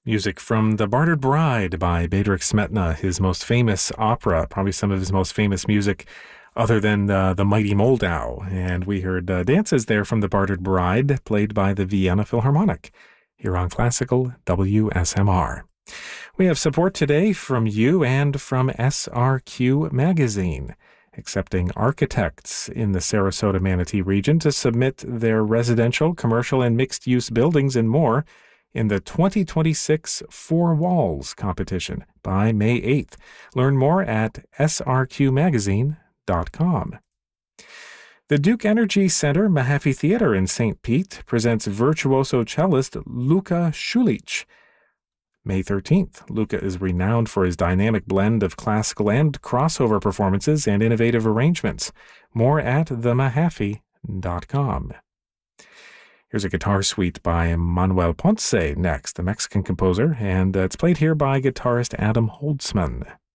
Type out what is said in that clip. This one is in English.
Music from The Bartered Bride by Bedřich Smetana, his most famous opera, probably some of his most famous music other than the Mighty Moldau. And we heard dances there from The Bartered Bride, played by the Vienna Philharmonic, here on Classical WSMR. We have support today from you and from SRQ Magazine, accepting architects in the Sarasota-Manatee region to submit their residential, commercial, and mixed-use buildings and more in the 2026 Four Walls competition by May 8th. Learn more at srqmagazine.com. The Duke Energy Center Mahaffey Theater in St. Pete presents virtuoso cellist Luka Schulich. May 13th. Luka is renowned for his dynamic blend of classical and crossover performances and innovative arrangements. More at themahaffey.com. Here's a guitar suite by Manuel Ponce next, the Mexican composer, and it's played here by guitarist Adam Holtzman.